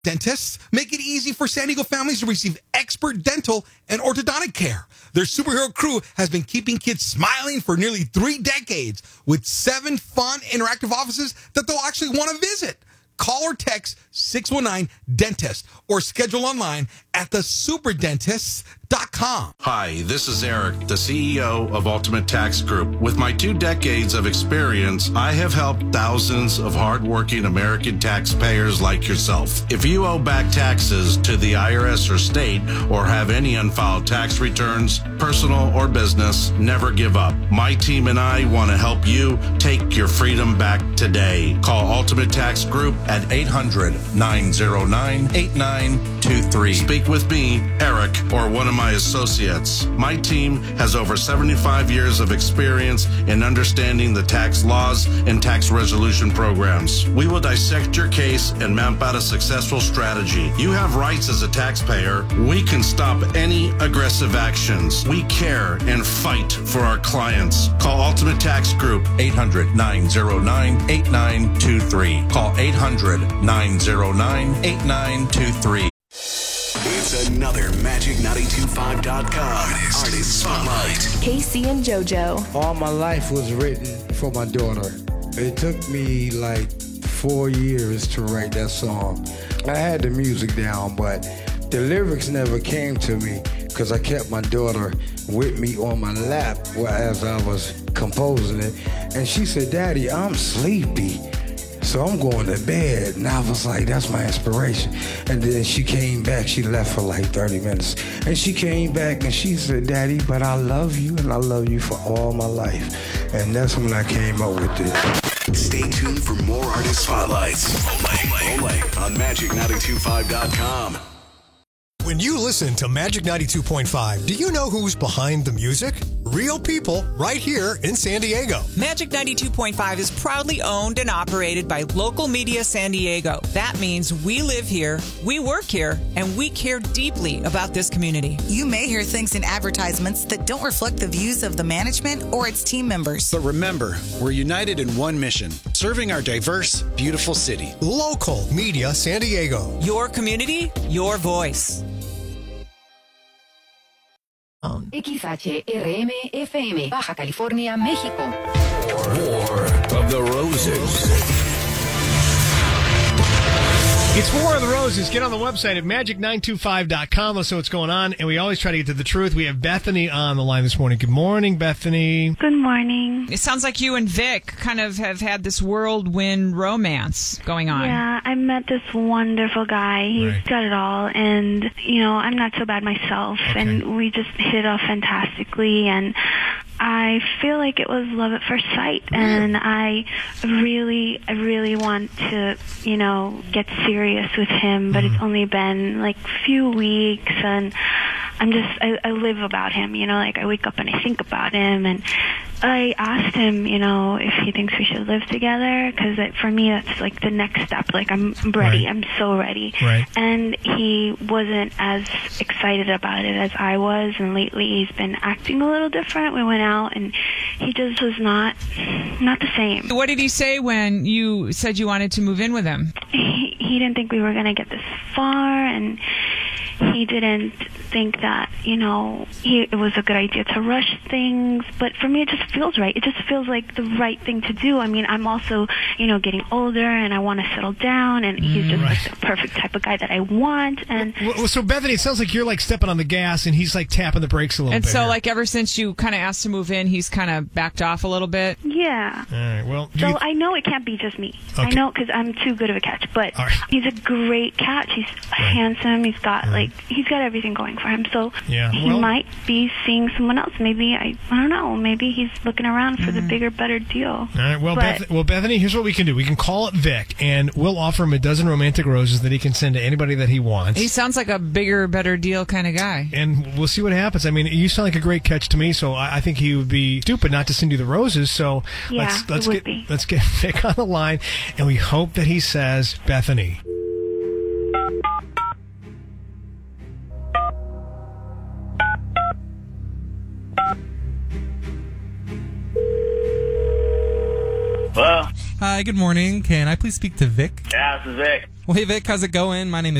Dentists make it easy for San Diego families to receive expert dental and orthodontic care. Their superhero crew has been keeping kids smiling for nearly 3 decades with 7 fun, interactive offices that they'll actually want to visit. Call or text 619-DENTIST or schedule online at thesuperdentists.com. Hi, this is Eric, the CEO of Ultimate Tax Group. With my 2 decades of experience, I have helped thousands of hardworking American taxpayers like yourself. If you owe back taxes to the IRS or state or have any unfiled tax returns, personal or business, never give up. My team and I want to help you take your freedom back today. Call Ultimate Tax Group at 800-909-8923. Speak with me, Eric, or one of my associates. My team has over 75 years of experience in understanding the tax laws and tax resolution programs. We will dissect your case and map out a successful strategy. You have rights as a taxpayer. We can stop any aggressive actions. We care and fight for our clients. Call Ultimate Tax Group, 800-909-8923. Call 800-909-8923. It's another Magic925.com Artist Spotlight. Casey and JoJo. All my life was written for my daughter. It took me like 4 years to write that song. I had the music down, but the lyrics never came to me because I kept my daughter with me on my lap as I was composing it. And she said, "Daddy, I'm sleepy, so I'm going to bed." And I was like, that's my inspiration. And then she came back. She left for like 30 minutes. And she came back and she said, "Daddy, but I love you and I love you for all my life." And that's when I came up with it. Stay tuned for more Artist Spotlights. Only on Magic925.com. When you listen to Magic 92.5, do you know who's behind the music? Real people right here in San Diego. Magic 92.5 is proudly owned and operated by Local Media San Diego. That means we live here, we work here, and we care deeply about this community. You may hear things in advertisements that don't reflect the views of the management or its team members. But remember, we're united in one mission, serving our diverse, beautiful city. Local Media San Diego. Your community, your voice. XHRM FM, Baja California, México. More of the Roses. It's War of the Roses. Get on the website at magic925.com. Let's know what's going on. And we always try to get to the truth. We have Bethany on the line this morning. Good morning, Bethany. Good morning. It sounds like you and Vic kind of have had this whirlwind romance going on. Yeah, I met this wonderful guy. He's got it all. And, I'm not so bad myself. Okay. And we just hit it off fantastically. And I feel like it was love at first sight, and I really want to, get serious with him, but it's only been like a few weeks, and I live about him, I wake up and I think about him, and I asked him, if he thinks we should live together, because for me that's like the next step. Like, I'm ready. Right. I'm so ready. Right. And he wasn't as excited about it as I was, and lately he's been acting a little different. We went out and he just was not the same. What did he say when you said you wanted to move in with him? He didn't think we were going to get this far, and he didn't think that, it was a good idea to rush things. But for me, it just feels right. It just feels like the right thing to do. I mean, I'm also, getting older, and I want to settle down, and he's just like the perfect type of guy that I want. And so, Bethany, it sounds like you're like stepping on the gas, and he's like tapping the brakes a little bit. And so, here. like, ever since you kind of asked to move in, he's kind of backed off a little bit? Yeah. All right, well. So I know it can't be just me. Okay. I know, because I'm too good of a catch. But he's a great catch. He's handsome. He's got, he's got everything going for him. So he might be seeing someone else. Maybe, I don't know. Maybe he's looking around for the bigger, better deal. All right. Well, Bethany, here's what we can do. We can call it Vic, and we'll offer him a dozen romantic roses that he can send to anybody that he wants. He sounds like a bigger, better deal kind of guy. And we'll see what happens. I mean, you sound like a great catch to me, so I think he would be stupid not to send you the roses. So let's get Vic on the line, and we hope that he says Bethany. Well, Hi, good morning. Can I please speak to Vic? Yeah, this is Vic. Well, hey, Vic, how's it going? My name is